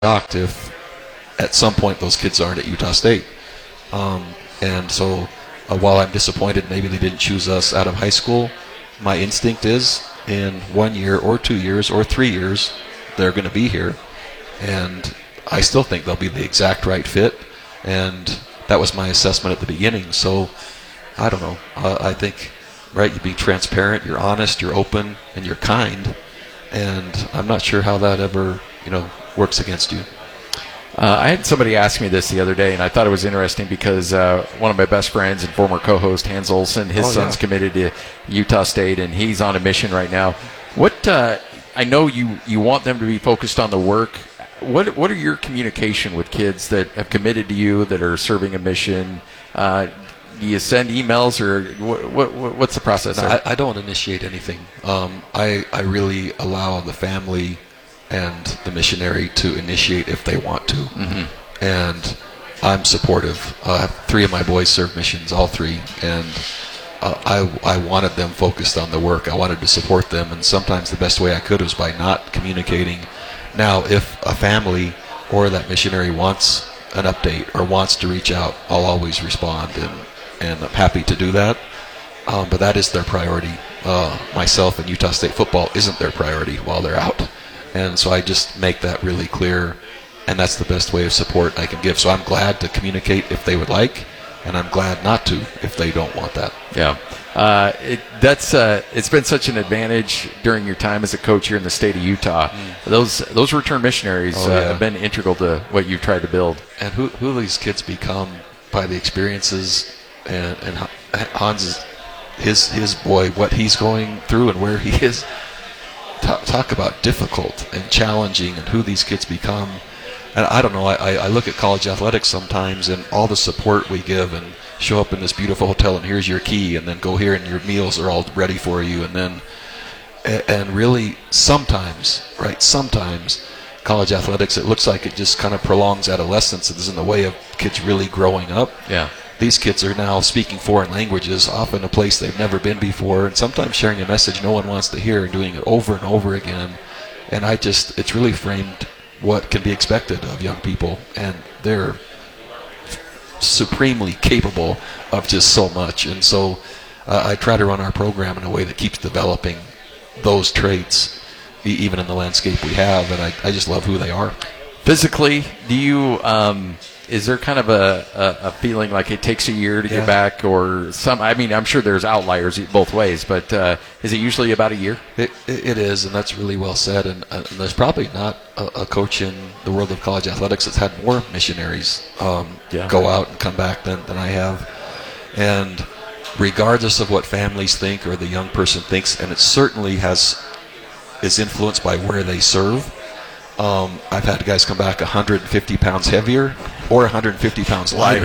shocked if at some point those kids aren't at Utah State. And so while I'm disappointed maybe they didn't choose us out of high school, my instinct is in 1 year or 2 years or 3 years, they're going to be here. And I still think they'll be the exact right fit. And that was my assessment at the beginning. So I don't know. I think, right, you be transparent, you're honest, you're open, and you're kind. And I'm not sure how that ever, works against you. I had somebody ask me this the other day, and I thought it was interesting because one of my best friends and former co-host, Hans Olsen, his son's committed to Utah State, and he's on a mission right now. I know you want them to be focused on the work. What are your communication with kids that have committed to you, that are serving a mission? Do you send emails, or what's the process? No, I don't initiate anything. I really allow the family and the missionary to initiate if they want to. Mm-hmm. And I'm supportive. 3 of my boys serve missions, all 3, and I wanted them focused on the work. I wanted to support them, and sometimes the best way I could was by not communicating. Now, if a family or that missionary wants an update or wants to reach out, I'll always respond, and I'm happy to do that. But that is their priority. Myself and Utah State football isn't their priority while they're out. And so I just make that really clear, and that's the best way of support I can give. So I'm glad to communicate if they would like, and I'm glad not to if they don't want that. Yeah. It's been such an advantage during your time as a coach here in the state of Utah. Those return missionaries have been integral to what you've tried to build. And who these kids become by the experiences, and Hans, his boy, what he's going through and where he is. Talk about difficult and challenging, and who these kids become. And I don't know, I look at college athletics sometimes, and all the support we give, and show up in this beautiful hotel and here's your key, and then go here and your meals are all ready for you, and really sometimes college athletics, it looks like it just kind of prolongs adolescence. It is in the way of kids really growing up. Yeah. These kids are now speaking foreign languages, often a place they've never been before, and sometimes sharing a message no one wants to hear, and doing it over and over again. And it's really framed what can be expected of young people, and they're supremely capable of just so much. And so I try to run our program in a way that keeps developing those traits, even in the landscape we have, and I just love who they are. Physically, do you... is there kind of a feeling like it takes a year to get back, or some? I mean, I'm sure there's outliers both ways, but is it usually about a year? It is, and that's really well said. And there's probably not a coach in the world of college athletics that's had more missionaries go out and come back than I have. And regardless of what families think or the young person thinks, and it certainly is influenced by where they serve. I've had guys come back 150 pounds heavier or 150 pounds lighter,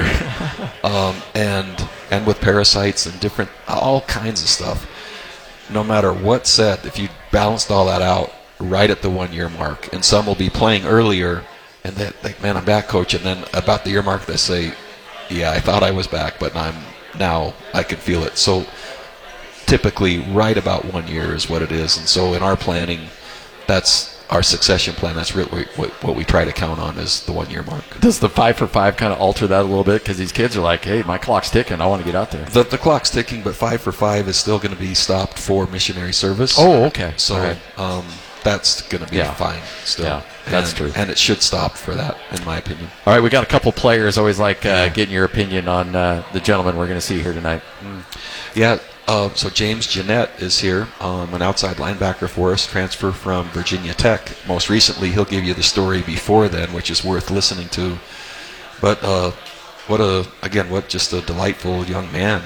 and with parasites and different, all kinds of stuff. No matter what's said, if you balanced all that out right at the 1 year mark, and some will be playing earlier, and they think, man, I'm back, coach, and then about the year mark they say, yeah, I thought I was back, but now I can feel it. So typically right about 1 year is what it is, and so in our planning, that's our succession plan. That's really what we try to count on is the 1 year mark. Does the 5 for 5 kind of alter that a little bit? Because these kids are like, hey, my clock's ticking. I want to get out there. The clock's ticking, but 5 for 5 is still going to be stopped for missionary service. Oh, okay. So that's going to be fine still. Yeah, that's true. And it should stop for that, in my opinion. All right, we got a couple players. Always like getting your opinion on the gentleman we're going to see here tonight. Yeah. So James Jeanette is here, an outside linebacker for us, transfer from Virginia Tech. Most recently, he'll give you the story before then, which is worth listening to. But what just a delightful young man.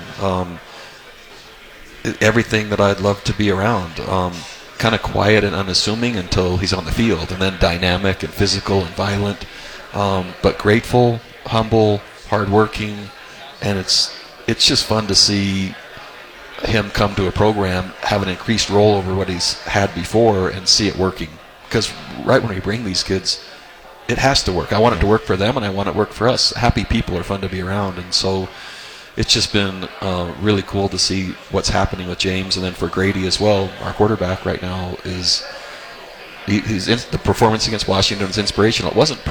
Everything that I'd love to be around. Kind of quiet and unassuming until he's on the field, and then dynamic and physical and violent, but grateful, humble, hardworking, and it's just fun to see him come to a program, have an increased role over what he's had before, and see it working. Because right when we bring these kids, it has to work. I want it to work for them, and I want it to work for us. Happy people are fun to be around, and so it's just been really cool to see what's happening with James. And then for Grady as well, our quarterback right now is The performance against Washington was inspirational. It wasn't